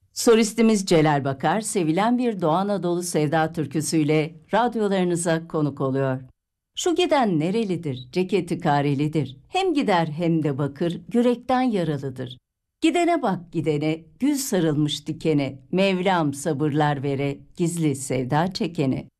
Solistimiz Celal Bakar, sevilen bir Doğu Anadolu sevda türküsüyle radyolarınıza konuk oluyor. Şu giden nerelidir, ceketi karelidir. Hem gider hem de bakır, yürekten yaralıdır. Gidene bak gidene, gül sarılmış dikene, Mevlam sabırlar vere, gizli sevda çekene.